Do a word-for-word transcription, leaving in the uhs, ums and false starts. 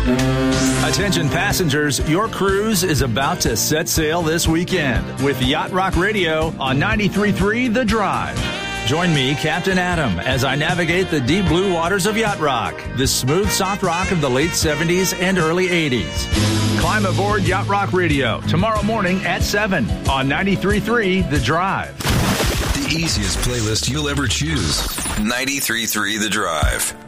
Attention passengers, your cruise is about to set sail this weekend with Yacht Rock Radio on ninety-three point three The Drive. Join me, Captain Adam, as I navigate the deep blue waters of Yacht Rock, the smooth soft rock of the late seventies and early eighties. Climb aboard Yacht Rock Radio tomorrow morning at seven on ninety-three point three The Drive. The easiest playlist you'll ever choose. ninety-three point three The Drive.